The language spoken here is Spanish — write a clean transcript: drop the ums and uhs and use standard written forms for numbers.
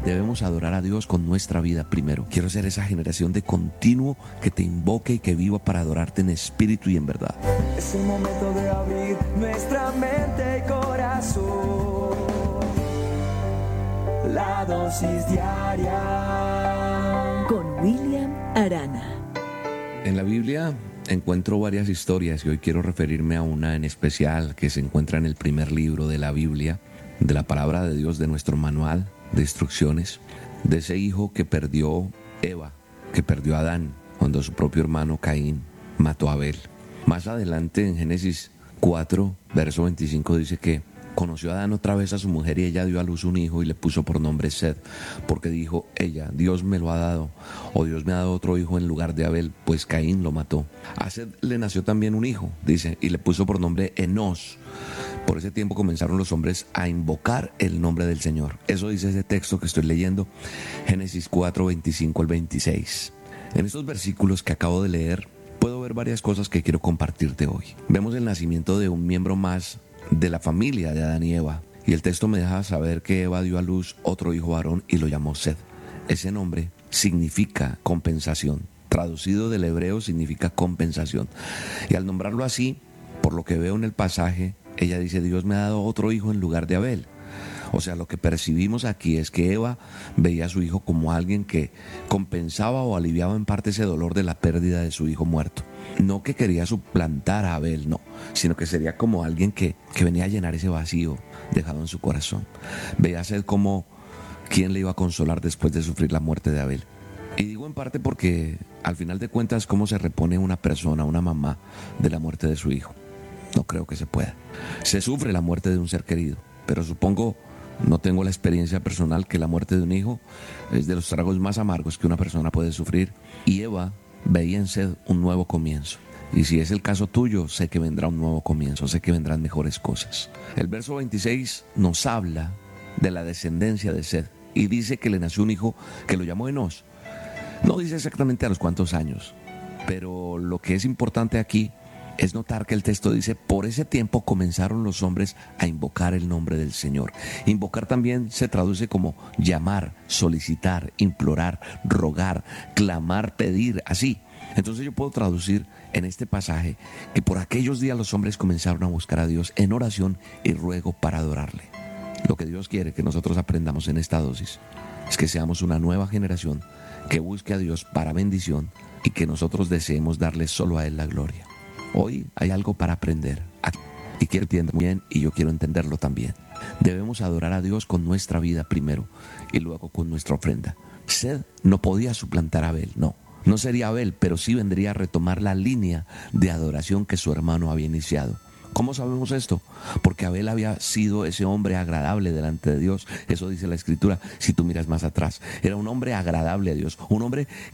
Debemos adorar a Dios con nuestra vida primero. Quiero ser esa generación de continuo que te invoque y que viva para adorarte en espíritu y en verdad. Es el momento de abrir nuestra mente y corazón. La dosis diaria con William Arana. En la Biblia encuentro varias historias y hoy quiero referirme a una en especial que se encuentra en el primer libro de la Biblia, de la palabra de Dios, de nuestro manual de instrucciones, de ese hijo que perdió Eva, que perdió a Adán, cuando su propio hermano Caín mató a Abel. Más adelante en Génesis 4, verso 25 dice que conoció a Adán otra vez a su mujer y ella dio a luz un hijo y le puso por nombre Seth, porque dijo ella, Dios me lo ha dado, o Dios me ha dado otro hijo en lugar de Abel, pues Caín lo mató. A Seth le nació también un hijo, dice, y le puso por nombre Enós. Por ese tiempo comenzaron los hombres a invocar el nombre del Señor. Eso dice ese texto que estoy leyendo, Génesis 4, 25 al 26. En estos versículos que acabo de leer, puedo ver varias cosas que quiero compartirte hoy. Vemos el nacimiento de un miembro más de la familia de Adán y Eva, y el texto me deja saber que Eva dio a luz otro hijo varón y lo llamó Seth. Ese nombre significa compensación, traducido del hebreo significa compensación, y al nombrarlo así, por lo que veo en el pasaje, ella dice, Dios me ha dado otro hijo en lugar de Abel. O sea, lo que percibimos aquí es que Eva veía a su hijo como alguien que compensaba o aliviaba en parte ese dolor de la pérdida de su hijo muerto. No que quería suplantar a Abel, no, sino que sería como alguien que venía a llenar ese vacío dejado en su corazón. Veía a Seth como quien le iba a consolar después de sufrir la muerte de Abel. Y digo en parte porque al final de cuentas, ¿cómo se repone una persona, una mamá, de la muerte de su hijo? No creo que se pueda. Se sufre la muerte de un ser querido, pero supongo, no tengo la experiencia personal, que la muerte de un hijo es de los tragos más amargos que una persona puede sufrir. Y Eva veía en Seth un nuevo comienzo. Y si es el caso tuyo, sé que vendrá un nuevo comienzo, sé que vendrán mejores cosas. El verso 26 nos habla de la descendencia de Seth y dice que le nació un hijo que lo llamó Enós. No dice exactamente a los cuántos años, pero lo que es importante aquí es notar que el texto dice, por ese tiempo comenzaron los hombres a invocar el nombre del Señor. Invocar también se traduce como llamar, solicitar, implorar, rogar, clamar, pedir, así. Entonces yo puedo traducir en este pasaje que por aquellos días los hombres comenzaron a buscar a Dios en oración y ruego para adorarle. Lo que Dios quiere que nosotros aprendamos en esta dosis es que seamos una nueva generación que busque a Dios para bendición y que nosotros deseemos darle solo a Él la gloria. Hoy hay algo para aprender y quiero entender bien y yo quiero entenderlo también. Debemos adorar a Dios con nuestra vida primero y luego con nuestra ofrenda. Seth no podía suplantar a Abel, no sería Abel, pero sí vendría a retomar la línea de adoración que su hermano había iniciado. ¿Cómo sabemos esto? Porque Abel había sido ese hombre agradable delante de Dios. Eso dice la Escritura, si tú miras más atrás. Era un hombre agradable a Dios, un hombre